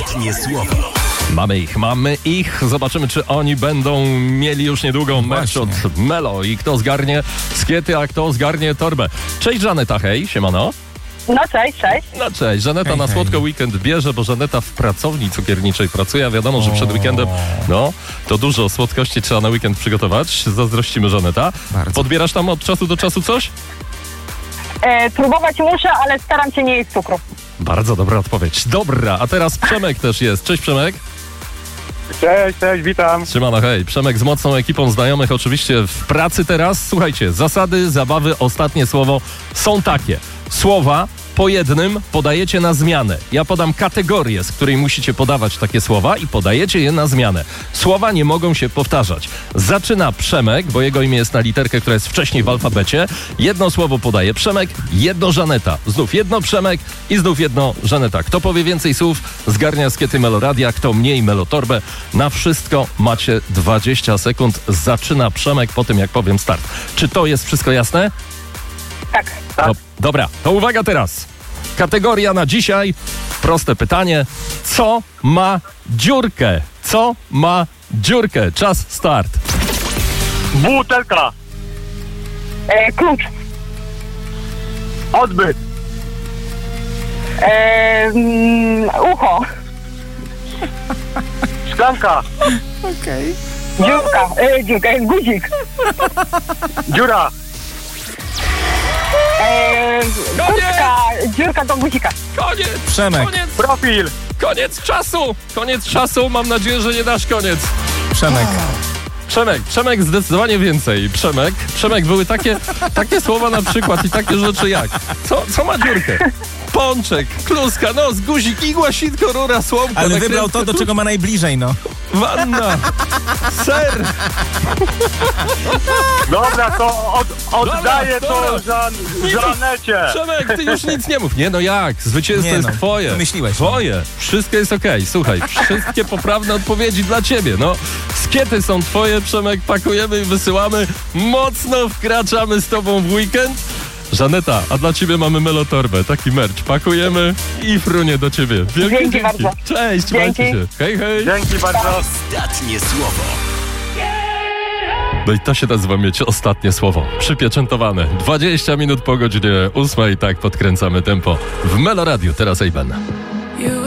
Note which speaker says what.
Speaker 1: Ostatnie słowo.
Speaker 2: Mamy ich. Zobaczymy, czy oni będą mieli już niedługo mecz od Melo i kto zgarnie skiety, a kto zgarnie torbę. Cześć Żaneta, hej, siemano.
Speaker 3: No cześć.
Speaker 2: No cześć, Żaneta na słodko weekend bierze, bo Żaneta w pracowni cukierniczej pracuje, a wiadomo, że przed weekendem, to dużo słodkości trzeba na weekend przygotować. Zazdrościmy, Żaneta.
Speaker 4: Bardzo.
Speaker 2: Podbierasz tam od czasu do czasu coś?
Speaker 3: Próbować muszę, ale staram się nie jeść cukru.
Speaker 2: Bardzo dobra odpowiedź. Dobra, a teraz Przemek też jest. Cześć Przemek.
Speaker 5: Cześć, witam.
Speaker 2: Siemano, hej. Przemek z mocną ekipą znajomych oczywiście w pracy teraz. Słuchajcie, zasady zabawy, ostatnie słowo są takie. Słowa po jednym podajecie na zmianę. Ja podam kategorię, z której musicie podawać takie słowa i podajecie je na zmianę. Słowa nie mogą się powtarzać. Zaczyna Przemek, bo jego imię jest na literkę, która jest wcześniej w alfabecie. Jedno słowo podaje Przemek, jedno Żaneta. Znów jedno Przemek i znów jedno Żaneta. Kto powie więcej słów, zgarnia skiety Meloradia, kto mniej Melotorbę. Na wszystko macie 20 sekund. Zaczyna Przemek po tym, jak powiem start. Czy to jest wszystko jasne?
Speaker 3: Tak.
Speaker 2: Dobra, to uwaga teraz. Kategoria na dzisiaj. Proste pytanie. Co ma dziurkę? Co ma dziurkę? Czas start.
Speaker 5: Butelka.
Speaker 3: Klucz.
Speaker 5: Odbyt.
Speaker 3: Ucho.
Speaker 5: Szklanka.
Speaker 4: Okej.
Speaker 3: Dziurka, guzik.
Speaker 5: Dziura.
Speaker 3: Kurtka. Dziurka do guzika.
Speaker 2: Koniec!
Speaker 4: Przemek.
Speaker 5: Profil.
Speaker 2: Koniec czasu! Mam nadzieję, że nie dasz koniec. Przemek zdecydowanie więcej. Przemek, były takie słowa na przykład i takie rzeczy jak co ma dziurkę? Pączek, kluska, nos, guzik, igła, sitko, rura, słomka.
Speaker 4: Ale wybrał to, do czego ma najbliżej,
Speaker 2: Wanna, ser.
Speaker 5: Dobra, to oddaję to Żanecie.
Speaker 2: Przemek, ty już nic nie mów. Nie, no jak? Zwycięstwo jest twoje.
Speaker 4: Wymyśliłeś.
Speaker 2: Twoje. Wszystko jest okej. Słuchaj, wszystkie poprawne odpowiedzi dla ciebie. Skiety są twoje, Przemek, pakujemy i wysyłamy. Mocno wkraczamy z tobą w weekend. Żaneta, a dla ciebie mamy Melotorbę. Taki merch. Pakujemy i frunie do ciebie.
Speaker 3: Dzięki bardzo.
Speaker 2: Cześć, trzymajcie się. Hej.
Speaker 5: Dzięki bardzo.
Speaker 1: Ostatnie słowo.
Speaker 2: No i to się nazywa mieć ostatnie słowo. Przypieczętowane. 20 minut po godzinie 8. Tak podkręcamy tempo w Meloradiu. Teraz Ejben.